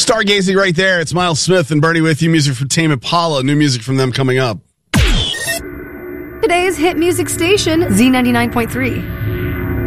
Stargazing right there. It's Miles Smith and Bernie with you. Music from Tame Impala. New music from them coming up. Today's hit music station, Z99.3.